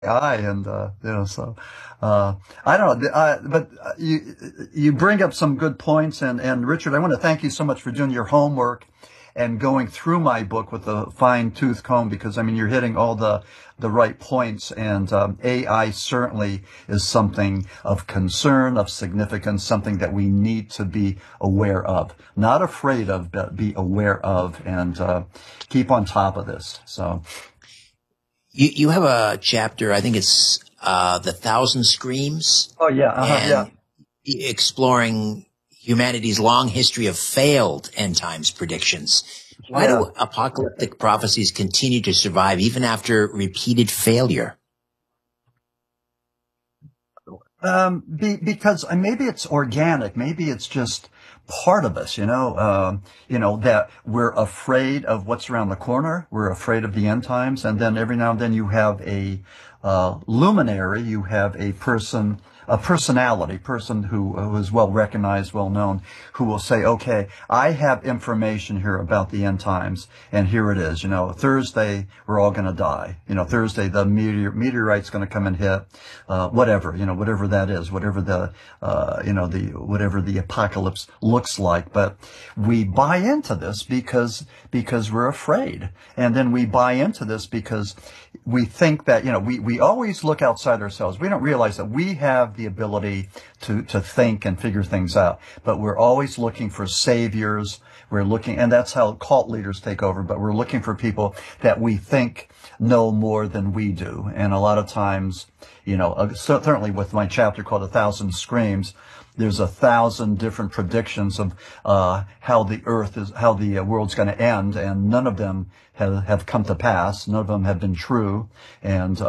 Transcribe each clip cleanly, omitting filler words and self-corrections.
AI, and so I don't know, but you bring up some good points, and Richard, I want to thank you so much for doing your homework and going through my book with a fine tooth comb, because I mean you're hitting all the right points, and AI certainly is something of concern, of significance, something that we need to be aware of, not afraid of, but be aware of, and keep on top of this. So. You have a chapter, I think it's The Thousand Screams. Oh, yeah. Yeah. And exploring humanity's long history of failed end times predictions. Why do apocalyptic prophecies continue to survive even after repeated failure? Because maybe it's organic. Maybe it's just part of us, that we're afraid of what's around the corner. We're afraid of the end times. And then every now and then you have a luminary, you have a person who is well recognized, well known, who will say, okay, I have information here about the end times, and here it is. Thursday, we're all going to die. Thursday, the meteorite's going to come and hit, whatever that is, whatever whatever the apocalypse looks like. But we buy into this because we're afraid. And then we buy into this because we think that, we always look outside ourselves. We don't realize that we have the ability to think and figure things out, but we're always looking for saviors. We're looking, and that's how cult leaders take over, but we're looking for people that we think know more than we do. And a lot of times, certainly with my chapter called A Thousand Screams, there's 1,000 different predictions of how the world's going to end, and none of them have come to pass. None of them have been true, and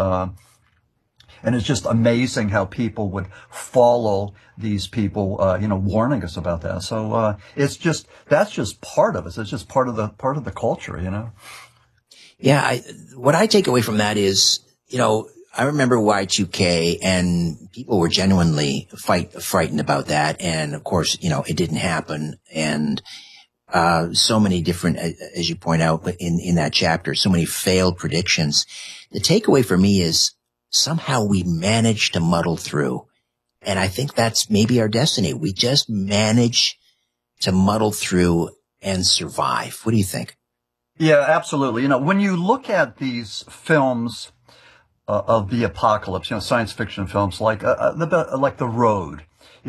it's just amazing how people would follow these people, warning us about that. So that's just part of us. It's just part of the culture, Yeah, what I take away from that is, I remember Y2K, and people were genuinely frightened about that. And of course, it didn't happen. And so many different, as you point out in that chapter, so many failed predictions. The takeaway for me is somehow we managed to muddle through. And I think that's maybe our destiny. We just manage to muddle through and survive. What do you think? Yeah, absolutely. When you look at these films of the apocalypse, science fiction films like The Road,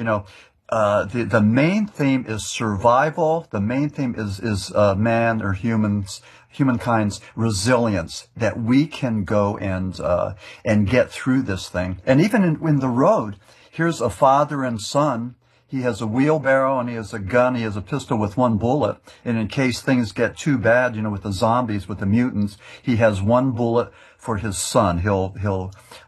the main theme is survival. The main theme is man or humankind's resilience, that we can go and get through this thing. And even in The Road, here's a father and son. He has a wheelbarrow and he has a gun. He has a pistol with one bullet. And in case things get too bad, with the zombies, with the mutants, he has one bullet for his son. He'll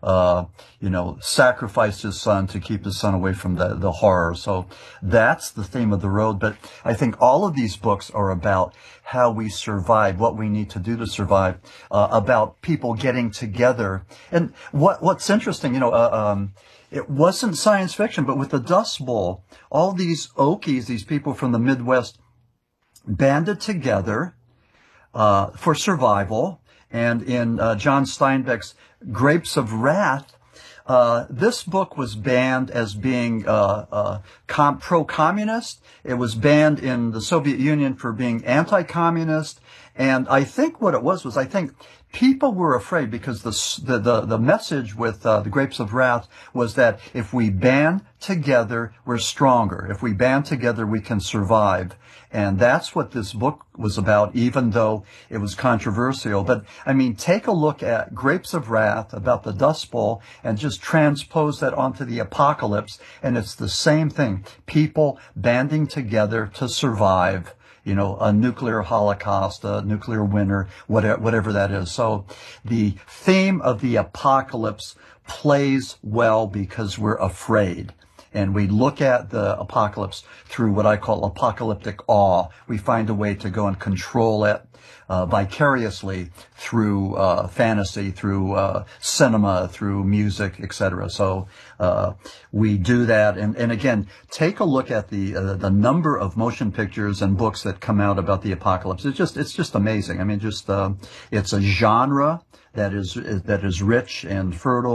sacrifice his son to keep his son away from the horror. So that's the theme of The Road. But I think all of these books are about how we survive, what we need to do to survive, about people getting together. And what's interesting, it wasn't science fiction, but with the Dust Bowl, all these Okies, these people from the Midwest, banded together for survival. And in John Steinbeck's Grapes of Wrath, this book was banned as being pro-communist. It was banned in the Soviet Union for being anti-communist. And I think what it was I think people were afraid because the message with the Grapes of Wrath was that if we band together, we're stronger. If we band together, we can survive. And that's what this book was about, even though it was controversial. But, take a look at Grapes of Wrath, about the Dust Bowl, and just transpose that onto the apocalypse, and it's the same thing. People banding together to survive. A nuclear holocaust, a nuclear winter, whatever that is. So the theme of the apocalypse plays well because we're afraid. and we look at the apocalypse through what I call apocalyptic awe. We find a way to go and control it vicariously through fantasy, through cinema, through music, etc. So we do that, and again, take a look at the number of motion pictures and books that come out about the apocalypse. It's just amazing. I mean, it's a genre that is rich and fertile.